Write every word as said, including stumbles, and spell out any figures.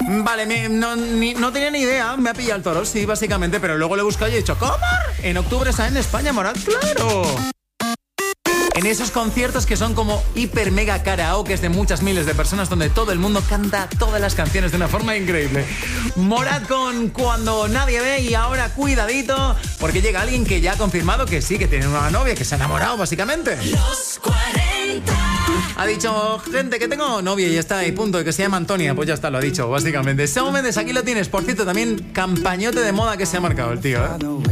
Vale, me, no, ni, no tenía ni idea, me ha pillado el toro, sí, básicamente, pero luego le he buscado y he dicho, ¿cómo? En octubre está en España, Morat, claro. En esos conciertos que son como hiper mega karaokes de muchas miles de personas donde todo el mundo canta todas las canciones de una forma increíble. Morat con Cuando Nadie Ve, y ahora cuidadito porque llega alguien que ya ha confirmado que sí, que tiene una novia, que se ha enamorado básicamente. Los cuarenta. Ha dicho, gente, que tengo novia y ya está, y punto, que se llama Antonia, pues ya está, lo ha dicho básicamente. Shawn Mendes, aquí lo tienes, por cierto, también campañote de moda que se ha marcado el tío, ¿eh?